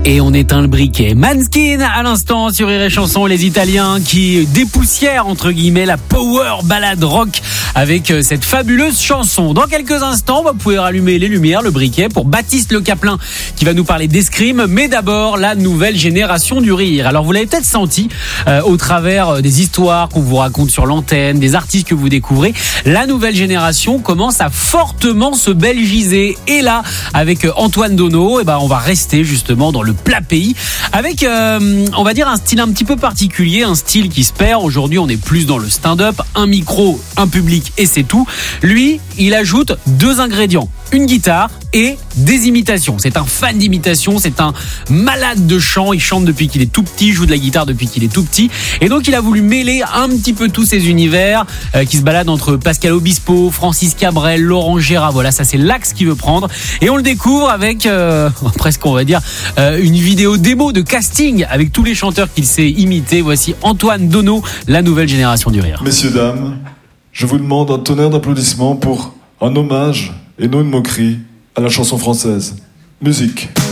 Et on éteint le briquet. Måneskin à l'instant sur Rire et Chanson, les Italiens qui dépoussièrent entre guillemets la power ballade rock avec cette fabuleuse chanson. Dans quelques instants, vous pouvez rallumer les lumières, le briquet pour Baptiste Le Caplin qui va nous parler d'escrime, mais d'abord la nouvelle génération du rire. Alors vous l'avez peut-être senti au travers des histoires qu'on vous raconte sur l'antenne, des artistes que vous découvrez, la nouvelle génération commence à fortement se belgiser. Et là, avec Antoine Dono, on va rester justement dans le plat pays avec on va dire un style un petit peu particulier, un style qui se perd. Aujourd'hui on est plus dans le stand-up, un micro, un public et c'est tout. Lui, il ajoute 2 ingrédients, une guitare et des imitations. C'est un fan d'imitation, c'est un malade de chant, il chante depuis qu'il est tout petit, joue de la guitare depuis qu'il est tout petit et donc il a voulu mêler un petit peu tous ces univers qui se baladent entre Pascal Obispo, Francis Cabrel, Laurent Gérard. Voilà, ça c'est l'axe qu'il veut prendre et on le découvre avec presque on va dire une vidéo démo de casting avec tous les chanteurs qu'il sait imiter. Voici Antoine Dono, la nouvelle génération du rire. Messieurs, dames, je vous demande un tonnerre d'applaudissements pour un hommage et non une moquerie à la chanson française. Musique.